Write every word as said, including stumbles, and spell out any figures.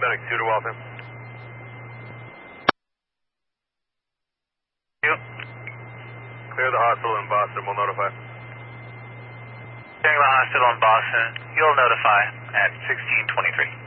Medic two to Waltham. You. Clear the hospital in Boston, we'll notify. Clearing the hospital in Boston, you'll notify at sixteen twenty-three.